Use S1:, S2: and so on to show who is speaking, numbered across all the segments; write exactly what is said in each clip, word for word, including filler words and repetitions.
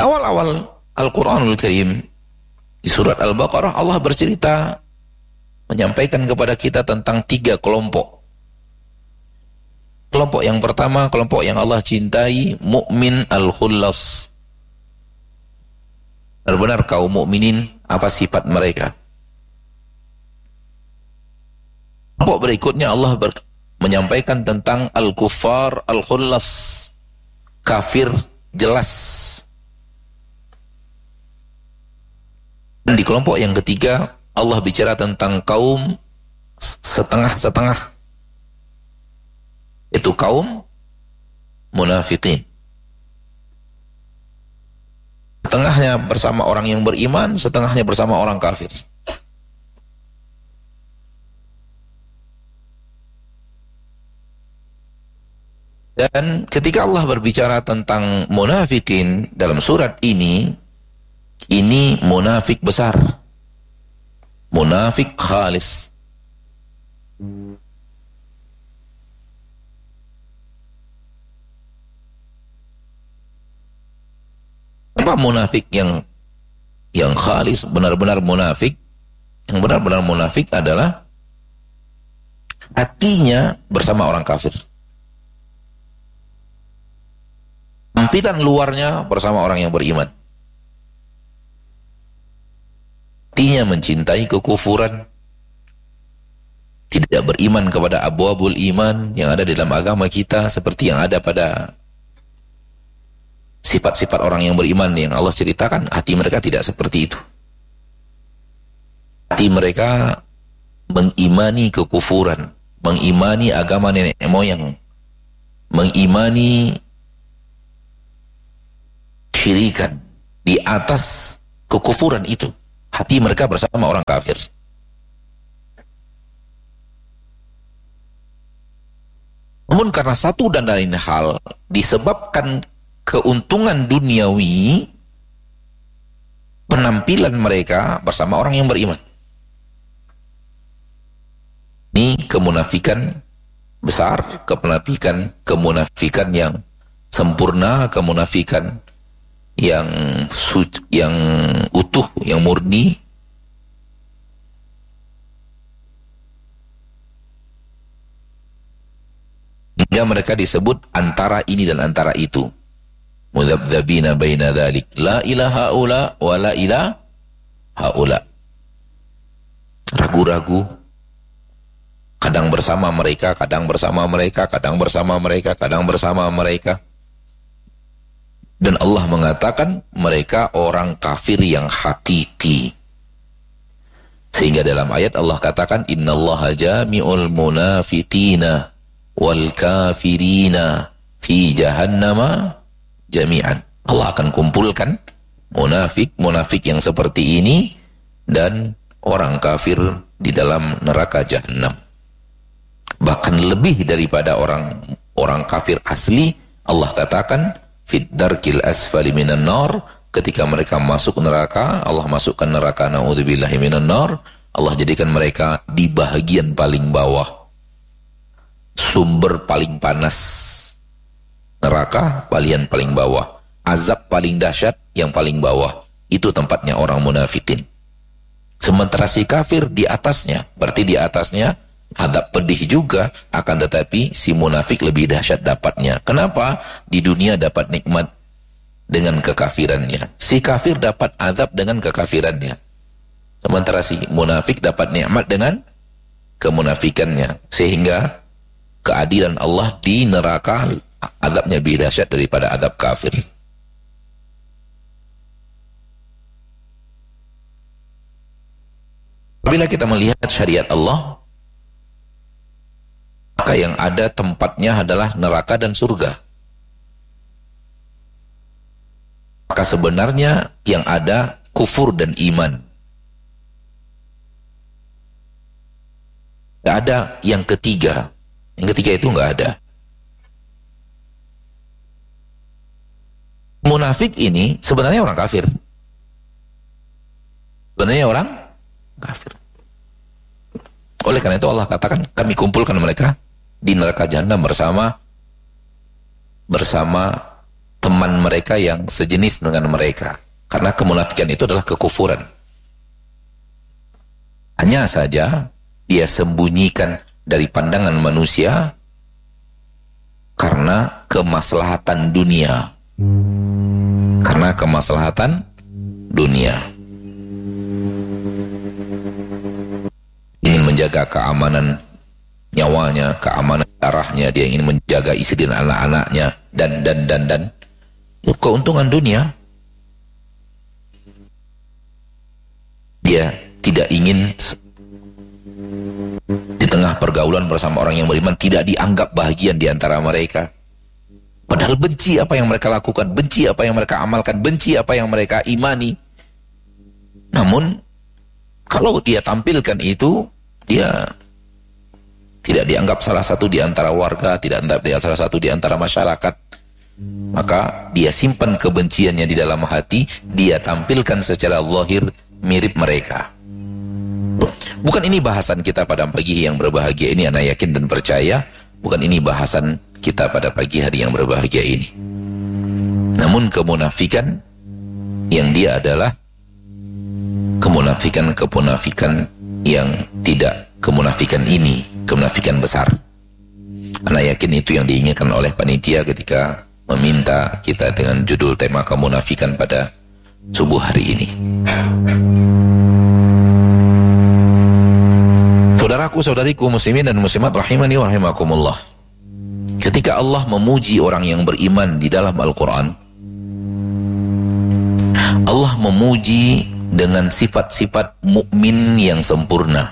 S1: Awal-awal Al-Quranul Karim di surat Al-Baqarah Allah bercerita menyampaikan kepada kita tentang tiga kelompok. Kelompok yang pertama, kelompok yang Allah cintai, mukmin al-khullas. Benar-benar kaum mukminin, apa sifat mereka? Kelompok berikutnya Allah ber menyampaikan tentang al-kuffar al-khullas, kafir jelas. Dan di kelompok yang ketiga Allah bicara tentang kaum setengah-setengah, itu kaum munafikin. Setengahnya bersama orang yang beriman, setengahnya bersama orang kafir. Dan ketika Allah berbicara tentang munafikin dalam surat ini, ini munafik besar, munafik khalis. Apa munafik yang yang khalis, benar-benar munafik? Yang benar-benar munafik adalah hatinya bersama orang kafir, tampilan luarnya bersama orang yang beriman. Hatinya mencintai kekufuran, tidak beriman kepada abwabul iman yang ada di dalam agama kita, seperti yang ada pada sifat-sifat orang yang beriman yang Allah ceritakan. Hati mereka tidak seperti itu. Hati mereka mengimani kekufuran, mengimani agama nenek moyang, mengimani syirikan di atas kekufuran itu. Hati mereka bersama orang kafir. Namun karena satu dan lain hal, disebabkan keuntungan duniawi, penampilan mereka bersama orang yang beriman. Ini kemunafikan besar, kemunafikan, kemunafikan yang sempurna, kemunafikan yang suci, yang utuh, yang murni. Hingga mereka disebut antara ini dan antara itu. Mudzabdzabina baina dzalik, la ilaha ula wa la ilaha ula. Ragu-ragu, kadang bersama mereka, kadang bersama mereka, kadang bersama mereka, kadang bersama mereka. Dan Allah mengatakan mereka orang kafir yang hakiki. Sehingga dalam ayat Allah katakan innallaha jami'ul munafiqina wal kafirina fi jahannama jami'an. Allah akan kumpulkan munafik, munafik yang seperti ini dan orang kafir di dalam neraka jahanam. Bahkan lebih daripada orang orang kafir asli, Allah katakan fid darkil asfali minan nar, ketika mereka masuk neraka, Allah masukkan neraka, naudzubillahi minan nar, Allah jadikan mereka di bahagian paling bawah, sumber paling panas neraka, bagian paling bawah, azab paling dahsyat yang paling bawah, itu tempatnya orang munafikin. Sementara si kafir di atasnya, berarti di atasnya adab pedih juga, akan tetapi si munafik lebih dahsyat dapatnya. Kenapa? Di dunia dapat nikmat dengan kekafirannya, si kafir dapat azab dengan kekafirannya, sementara si munafik dapat nikmat dengan kemunafikannya. Sehingga keadilan Allah di neraka, azabnya lebih dahsyat daripada azab kafir. Apabila kita melihat syariat Allah, maka yang ada tempatnya adalah neraka dan surga. Maka sebenarnya yang ada kufur dan iman. Tidak ada yang ketiga. Yang ketiga itu nggak ada. Munafik ini sebenarnya orang kafir. Sebenarnya orang kafir. Oleh karena itu Allah katakan kami kumpulkan mereka di neraka jahanam bersama bersama teman mereka yang sejenis dengan mereka. Karena kemunafikan itu adalah kekufuran. Hanya saja dia sembunyikan dari pandangan manusia karena kemaslahatan dunia. Karena kemaslahatan dunia. Ingin menjaga keamanan nyawanya, keamanan darahnya, dia ingin menjaga istri dan anak-anaknya, dan dan dan dan keuntungan dunia. Dia tidak ingin di tengah pergaulan bersama orang yang beriman tidak dianggap bahagian di antara mereka. Padahal benci apa yang mereka lakukan, benci apa yang mereka amalkan, benci apa yang mereka imani. Namun kalau dia tampilkan itu, dia tidak dianggap salah satu di antara warga, tidak dianggap salah satu di antara masyarakat. Maka dia simpan kebenciannya di dalam hati, dia tampilkan secara zahir mirip mereka. Bukan ini bahasan kita pada pagi yang berbahagia ini, anak yakin dan percaya. Bukan ini bahasan kita pada pagi hari yang berbahagia ini. Namun kemunafikan yang dia adalah kemunafikan-kemunafikan yang tidak kemunafikan ini, kemunafikan besar. Anak yakin itu yang diinginkan oleh panitia ketika meminta kita dengan judul tema kemunafikan pada subuh hari ini. Saudaraku, saudariku, muslimin dan muslimat rahimani wa rahimakumullah. Ketika Allah memuji orang yang beriman di dalam Al-Quran, Allah memuji dengan sifat-sifat mukmin yang sempurna.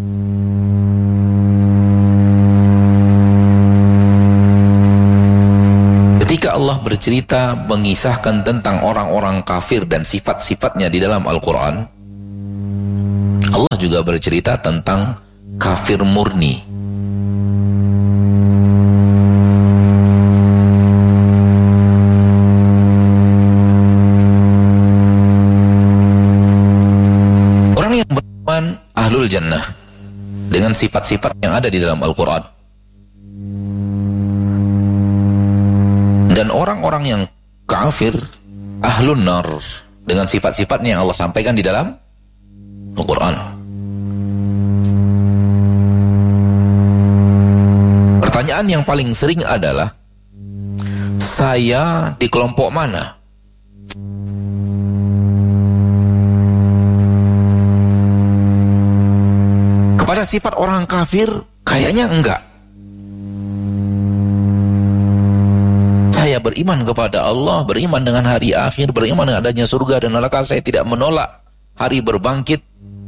S1: Ketika Allah bercerita mengisahkan tentang orang-orang kafir dan sifat-sifatnya di dalam Al-Quran, Allah juga bercerita tentang kafir murni. Orang yang beriman ahlul jannah dengan sifat-sifat yang ada di dalam Al-Quran. Dan orang-orang yang kafir ahlun nar dengan sifat-sifatnya yang Allah sampaikan di dalam Al-Quran. Pertanyaan yang paling sering adalah, saya di kelompok mana? Kepada sifat orang kafir, kayaknya enggak. Saya beriman kepada Allah, beriman dengan hari akhir, beriman dengan adanya surga dan neraka. Saya tidak menolak hari berbangkit.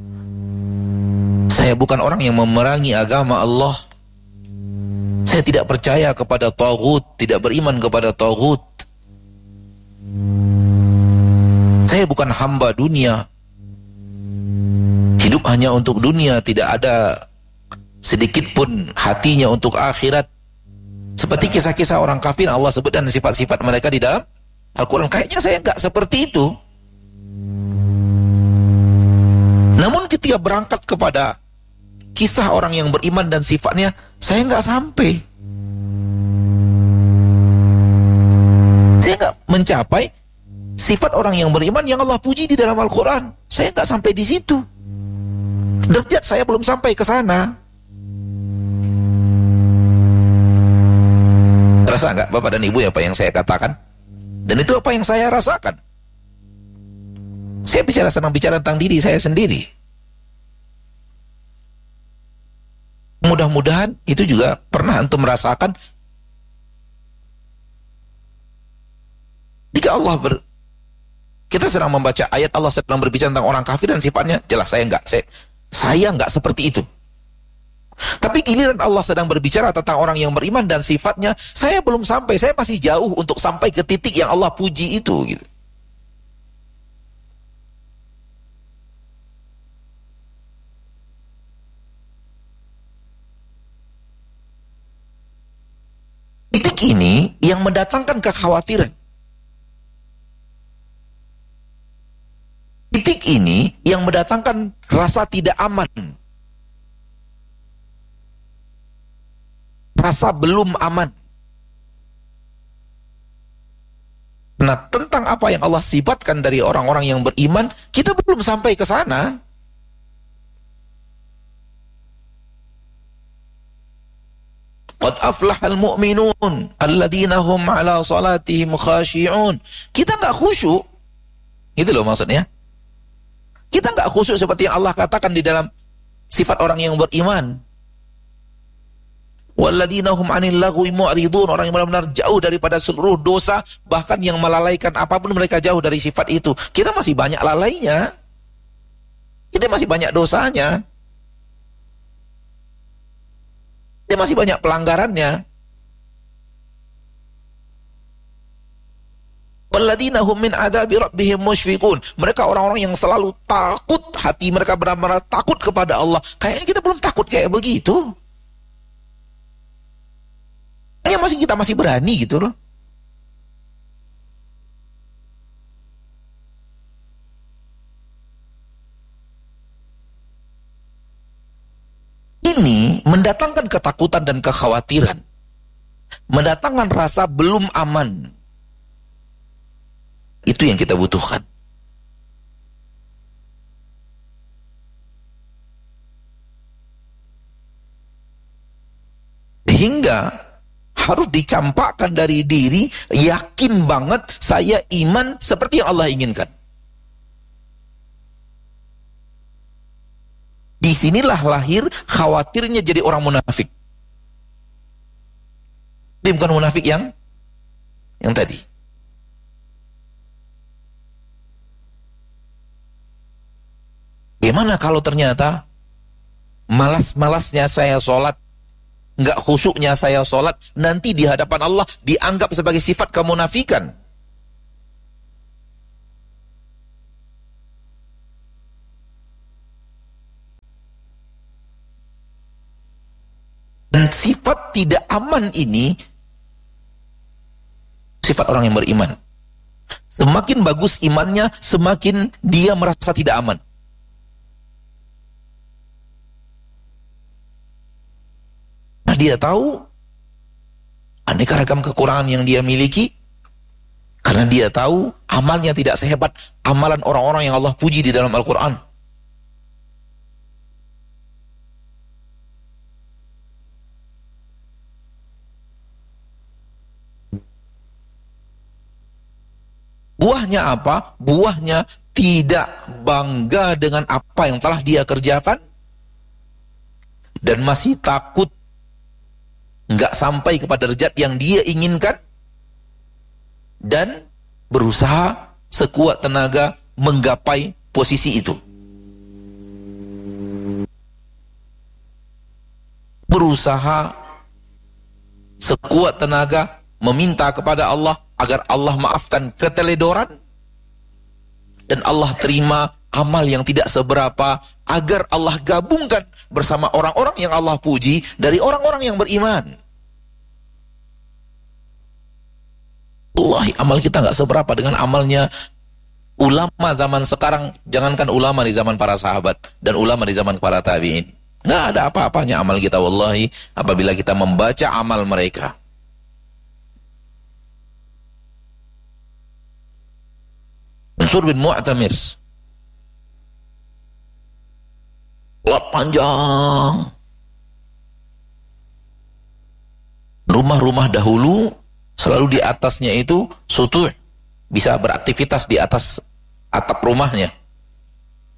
S1: Saya bukan orang yang memerangi agama Allah. Saya tidak percaya kepada taghut, tidak beriman kepada taghut. Saya bukan hamba dunia. Hidup hanya untuk dunia, tidak ada sedikit pun hatinya untuk akhirat. Seperti kisah-kisah orang kafir Allah sebut dan sifat-sifat mereka di dalam Al-Quran. Kayaknya saya enggak seperti itu. Namun ketika berangkat kepada kisah orang yang beriman dan sifatnya, saya nggak sampai. Saya nggak mencapai sifat orang yang beriman yang Allah puji di dalam Al-Quran. Saya nggak sampai di situ. Derajat saya belum sampai ke sana. Rasa nggak Bapak dan Ibu apa yang saya katakan? Dan itu apa yang saya rasakan. Saya bicara senang bicara tentang diri saya sendiri. Mudah-mudahan itu juga pernah antum merasakan. Jika Allah ber, kita sedang membaca ayat Allah sedang berbicara tentang orang kafir dan sifatnya, jelas saya enggak, saya, saya enggak seperti itu. Tapi giliran Allah sedang berbicara tentang orang yang beriman dan sifatnya, saya belum sampai, saya masih jauh untuk sampai ke titik yang Allah puji itu, gitu. Titik ini yang mendatangkan kekhawatiran. Titik ini yang mendatangkan rasa tidak aman. Rasa belum aman. Karena tentang apa yang Allah sifatkan dari orang-orang yang beriman, kita belum sampai ke sana. Qad aflahal mu'minun alladzina hum ala salatihim khashi'un. Kita enggak khusyuk. Itu loh maksudnya. Kita enggak khusyuk seperti yang Allah katakan di dalam sifat orang yang beriman. Walladzina hum 'anil lagwi mu'ridun, orang yang benar-benar jauh daripada seluruh dosa, bahkan yang melalaikan apapun mereka jauh dari sifat itu. Kita masih banyak lalainya. Kita masih banyak dosanya. Dia masih banyak pelanggarannya. Walladzina hum min adzabi rabbihim musyfiqun. Mereka orang-orang yang selalu takut, hati mereka benar-benar takut kepada Allah. Kayaknya kita belum takut kayak begitu. Kayaknya masih kita masih berani gitu loh. Ini mendatangkan ketakutan dan kekhawatiran. Mendatangkan rasa belum aman. Itu yang kita butuhkan. Sehingga harus dicampakkan dari diri, yakin banget saya iman seperti yang Allah inginkan. Disinilah lahir khawatirnya jadi orang munafik. Dia bukan munafik yang yang tadi. Gimana kalau ternyata malas-malasnya saya sholat, nggak khusyuknya saya sholat, nanti di hadapan Allah dianggap sebagai sifat kemunafikan. Dan sifat tidak aman ini sifat orang yang beriman. Semakin bagus imannya, semakin dia merasa tidak aman. Nah, dia tahu aneka ragam kekurangan yang dia miliki, karena dia tahu amalnya tidak sehebat amalan orang-orang yang Allah puji di dalam Al-Quran. Buahnya apa? Buahnya tidak bangga dengan apa yang telah dia kerjakan dan masih takut nggak sampai kepada derajat yang dia inginkan dan berusaha sekuat tenaga menggapai posisi itu. Berusaha sekuat tenaga meminta kepada Allah agar Allah maafkan keteledoran dan Allah terima amal yang tidak seberapa, agar Allah gabungkan bersama orang-orang yang Allah puji dari orang-orang yang beriman. Wallahi, amal kita nggak seberapa dengan amalnya ulama zaman sekarang. Jangankan ulama di zaman para sahabat dan ulama di zaman para tabi'in, nggak ada apa-apanya amal kita wallahi apabila kita membaca amal mereka. Mansur bin Mu'tamir, lot panjang. Rumah-rumah dahulu selalu di atasnya itu sutuh, bisa beraktivitas di atas atap rumahnya.